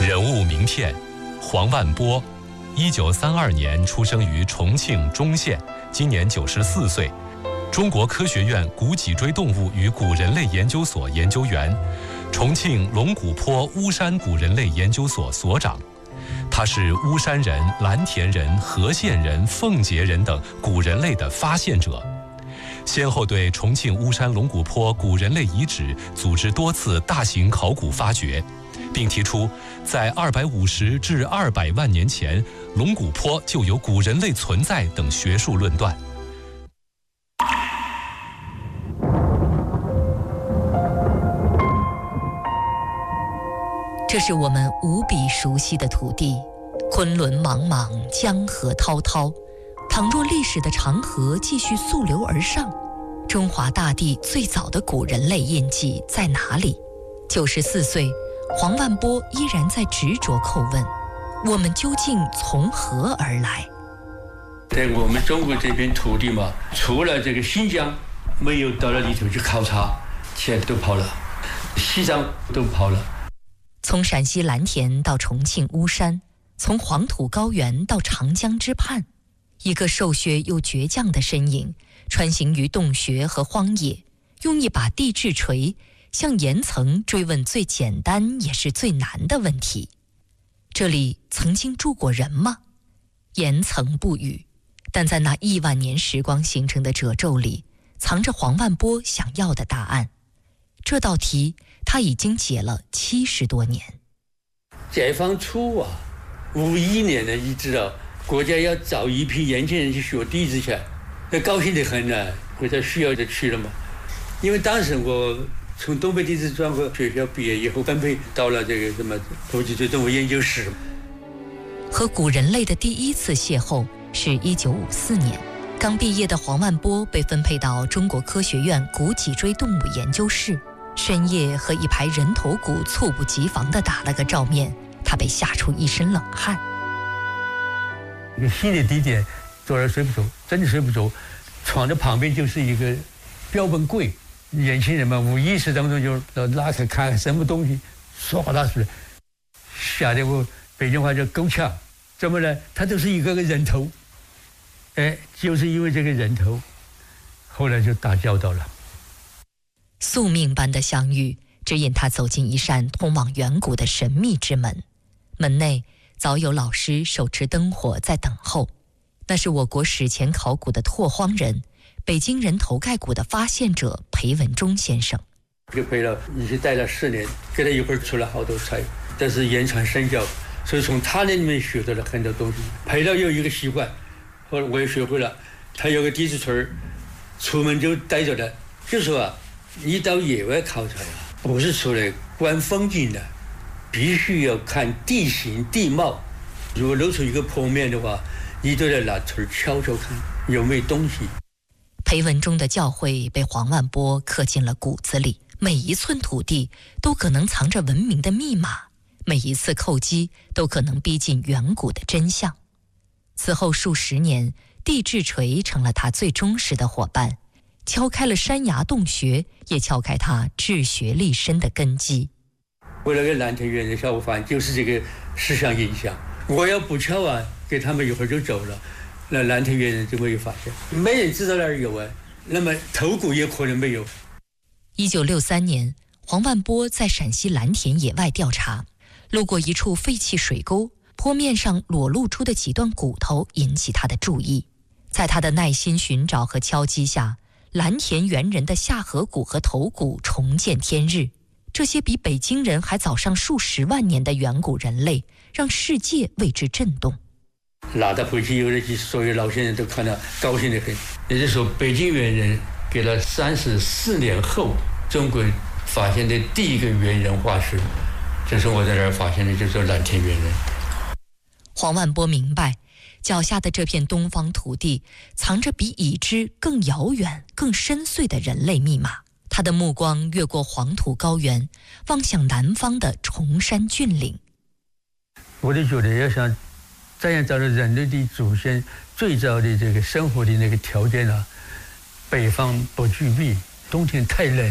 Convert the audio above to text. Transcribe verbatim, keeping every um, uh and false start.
人物名片：黄万波，一九三二年出生于重庆忠县，今年九十四岁，中国科学院古脊椎动物与古人类研究所研究员，重庆龙骨坡巫山古人类研究所所长。他是巫山人、蓝田人、和县人、奉节人等古人类的发现者，先后对重庆巫山龙骨坡古人类遗址组织多次大型考古发掘，并提出在二百五十至二百万年前龙骨坡就有古人类存在等学术论断。 这是我们无比熟悉的土地，昆仑茫茫，江河滔滔。倘若历史的长河继续溯流而上，中华大地最早的古人类印记在哪里？九十四岁，黄万波依然在执着叩问：我们究竟从何而来？ 在我们中国这片土地嘛，除了这个新疆没有到了里头去考察，其他都跑了，西藏都跑了。 从陕西蓝田到重庆巫山，从黄土高原到长江之畔，一个瘦削又倔强的身影穿行于洞穴和荒野，用一把地质锤向岩层追问最简单也是最难的问题：这里曾经住过人吗？岩层不语，但在那亿万年时光形成的褶皱里，藏着黄万波想要的答案。这道题他已经解了七十多年。 解放初啊，五一年呢，你知道国家要找一批年轻人去学地质去，那高兴得很呢，国家需要就去了嘛。因为当时我从东北地质专科学校毕业以后，分配到了这个什么古脊椎动物研究室。 和古人类的第一次邂逅是一九五四年，刚毕业的黄万波被分配到中国科学院古脊椎动物研究室。深夜和一排人头骨猝不及防地打了个照面，他被吓出一身冷汗。 一个新的地点，坐着睡不着，真的睡不着。床的旁边就是一个标本柜，年轻人嘛，无意识当中就拉开看什么东西，唰啦出来，吓得我北京话叫够呛。怎么呢？他都是一个个人头，哎，就是因为这个人头，后来就打交道了。 宿命般的相遇，指引他走进一扇通往远古的神秘之门。门内早有老师手持灯火在等候，那是我国史前考古的拓荒人，北京人头盖骨的发现者裴文中先生。 就陪了，一起待了四年，跟他一块儿出了好多差，但是言传身教，所以从他那里面学到了很多东西。陪了有一个习惯，后来我也学会了，他有个地质锤，出门就带着的，就说啊，你到野外考察呀，不是出来观风景的，必须要看地形地貌。如果露出一个坡面的话，你都得拿锤敲敲看有没有东西。 裴文中的教诲被黄万波刻进了骨子里，每一寸土地都可能藏着文明的密码，每一次叩击都可能逼近远古的真相。此后数十年，地质锤成了他最忠实的伙伴，敲开了山崖洞穴，也敲开他治学立身的根基。 为了给蓝田猿人小伙伴就是这个思想影响，我要不敲啊，给他们一会儿就走了，那蓝田猿人就没有发现，没人知道那儿有啊，那么头骨也可能没有。 一九六三年，黄万波在陕西蓝田野外调查，路过一处废弃水沟，坡面上裸露出的几段骨头引起他的注意。在他的耐心寻找和敲击下，蓝田猿人的下颌骨和头骨重见天日。这些比北京人还早上数十万年的远古人类，让世界为之震动。 拿到回去以后，所有老先生都看到高兴得很。也就是说，北京猿人给了三十四年后中国发现的第一个猿人化石，这是我在这儿发现的，就是蓝田猿人。 黄万波明白，脚下的这片东方土地藏着比已知更遥远、更深邃的人类密码。他的目光越过黄土高原，望向南方的崇山峻岭。 我就觉得要想这样找到人类的祖先最早的这个生活的那个条件啊，北方不具备，冬天太冷。